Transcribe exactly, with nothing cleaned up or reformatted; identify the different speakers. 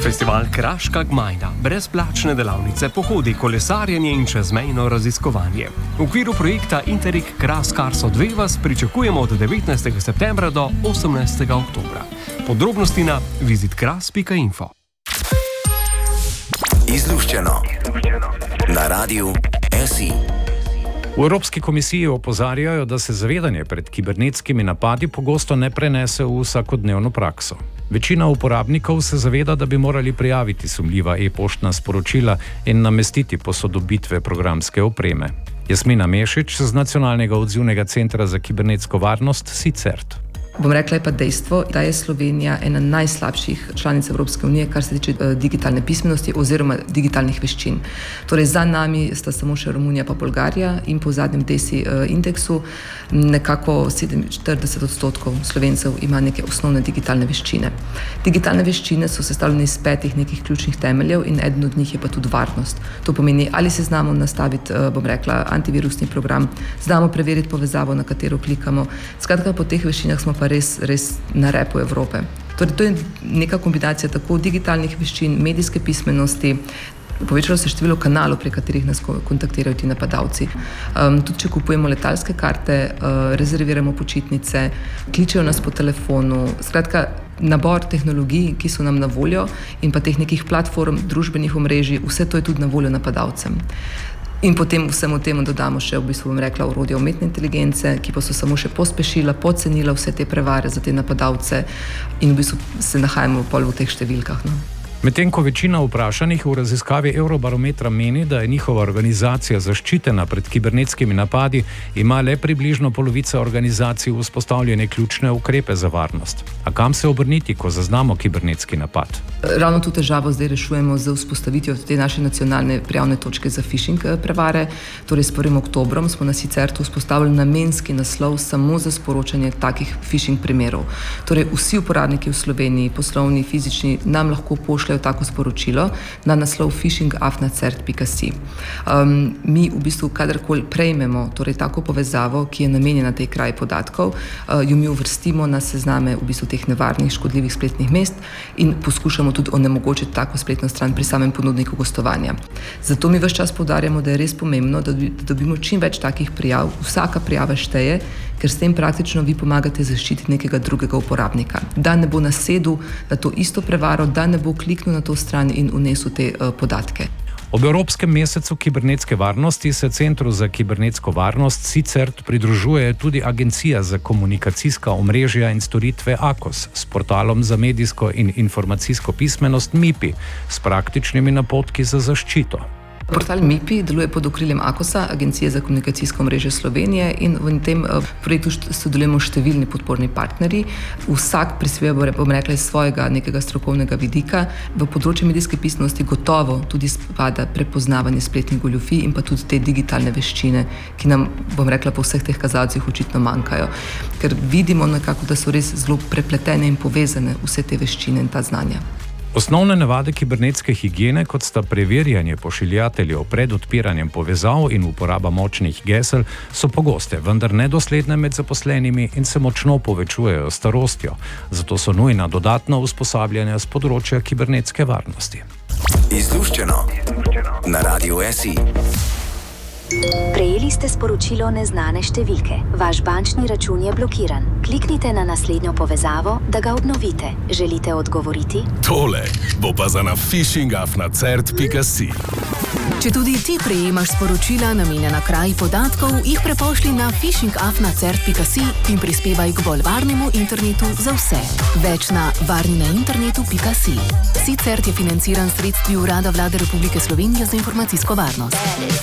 Speaker 1: Festival Kraška Gmajna, brezplačne delavnice, pohodi, kolesarjenje in čezmejno raziskovanje. V okviru projekta Interreg Kras Karso dve vas pričakujemo od devetnajstega septembra do osemnajstega oktobra. Podrobnosti na visit kras pika info.
Speaker 2: Izluščeno na Radiu S I.
Speaker 3: V Evropski komisiji opozarjajo, da se zavedanje pred kibernetskimi napadi pogosto ne prenese v vsakodnevno prakso. Večina uporabnikov se zaveda, da bi morali prijaviti sumljiva e-poštna sporočila in namestiti posodobitve programske opreme. Jasmina Mešič z Nacionalnega odzivnega centra za kibernetsko varnost CICERT.
Speaker 4: Bom rekla je pa dejstvo, da je Slovenija ena najslabših članic Evropske unije, kar se tiče digitalne pismenosti oziroma digitalnih veščin. Torej za nami sta samo še Romunija pa Bolgarija in po zadnjem DESI indeksu nekako sedeminštirideset odstotkov Slovencev ima neke osnovne digitalne veščine. Digitalne veščine so sestavljene iz petih nekih ključnih temeljev in eden od njih je pa tudi varnost. To pomeni, ali se znamo nastaviti, bom rekla, antivirusni program, znamo preveriti povezavo, na katero klikamo. Skratka, po teh veščinah smo pa res, res na repu Evrope. Torej, to je neka kombinacija tako digitalnih veščin, medijske pismenosti, povečalo se število kanalov, prek katerih nas kontaktirajo ti napadalci. Um, tudi če kupujemo letalske karte, uh, rezerviramo počitnice, kličejo nas po telefonu, skratka, nabor tehnologij, ki so nam na voljo in pa teh nekih platform, družbenih omrežij, vse to je tudi na voljo napadalcem. In potem vsemu temu dodamo še, v bistvu bom rekla, orodja umetne inteligence, ki pa so samo še pospešila, podcenila vse te prevare za te napadalce in v bistvu se nahajamo pol v teh številkah. No.
Speaker 3: Medtem ko večina vprašanih v raziskavi Eurobarometra meni, da je njihova organizacija zaščitena pred kibernetskimi napadi, ima le približno polovica organizacij vzpostavljene ključne ukrepe za varnost. A kam se obrniti, ko zaznamo kibernetski napad?
Speaker 4: Ravno to težavo zdaj rešujemo z vzpostavitvijo te naše nacionalne prijavne točke za phishing prevare. Torej s prvim oktobrom smo na CICERT-u vzpostavili namenski naslov samo za sporočanje takih phishing primerov. Torej vsi uporabniki v Sloveniji, poslovni, fizični, nam lahko pošljajo tako sporočilo na naslov phishing afna cert pika si. Um, mi v bistvu kadarkoli prejmemo torej tako povezavo, ki je namenjena tej kraji podatkov, uh, jo mi uvrstimo na sezname v bistvu teh nevarnih, škodljivih spletnih mest in poskušamo tudi onemogočiti tako spletno stran pri samem ponudniku gostovanja. Zato mi ves čas poudarjamo, da je res pomembno, da dobimo čim več takih prijav. Vsaka prijava šteje, ker s tem praktično vi pomagate zaščititi nekega drugega uporabnika. Da ne bo nasedel na to isto prevaro, da ne bo kliknil na to stran in vnesel te uh, podatke.
Speaker 3: Ob Evropskem mesecu kibernetske varnosti se Centru za kibernetsko varnost CICERT pridružuje tudi Agencija za komunikacijska omrežja in storitve AKOS s portalom za medijsko in informacijsko pismenost MIPI s praktičnimi napotki za zaščito.
Speaker 4: Portal MIPI deluje pod okriljem AKOS-a, Agencije za komunikacijsko omrežje Slovenije, in v tem projektu sodelujemo številni podporni partnerji. Vsak prispeva, bom rekla, iz svojega nekega strokovnega vidika. V področju medijske pismenosti gotovo tudi spada prepoznavanje spletnih goljufij in pa tudi te digitalne veščine, ki nam, bom rekla, po vseh teh kazalcih očitno manjkajo. Ker vidimo nekako, da so res zelo prepletene in povezane vse te veščine in ta znanja.
Speaker 3: Osnovne navade kibernetske higiene, kot sta preverjanje pošiljateljev pred odpiranjem povezav in uporaba močnih gesel, so pogoste, vendar nedosledne med zaposlenimi in se močno povečujejo s starostjo. Zato so nujna dodatna usposabljanja z področja kibernetske varnosti.
Speaker 2: Izluščeno na Radiu S I.
Speaker 5: Prejeli ste sporočilo neznane številke. Vaš bančni račun je blokiran. Kliknite na naslednjo povezavo, da ga obnovite. Želite odgovoriti?
Speaker 6: Tole bo pa za na phishing afna cert pika si.
Speaker 7: Če tudi ti prejemaš sporočila namenjena kraji podatkov, jih prepošli na phishing afna cert pika si in prispevaj k bolj varnemu internetu za vse. Več na varni na internetu pika si. CICERT je financiran s sredstvi Urada Vlade Republike Slovenije za informacijsko varnost.